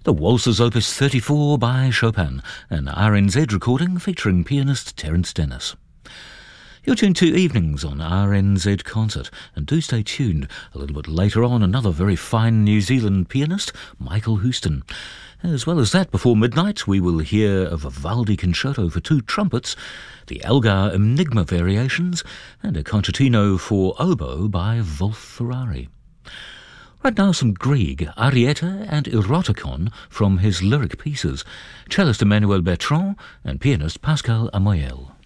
The Waltzes Opus 34 by Chopin, an RNZ recording featuring pianist Terence Dennis. You're tuned to Evenings on RNZ Concert, and do stay tuned. A little bit later on, another very fine New Zealand pianist, Michael Houston. As well as that, before midnight, we will hear a Vivaldi concerto for two trumpets, the Elgar Enigma variations, and a concertino for oboe by Wolf Ferrari. Right now, some Grieg, Arietta and Eroticon from his lyric pieces, cellist Emmanuel Bertrand and pianist Pascal Amoyel.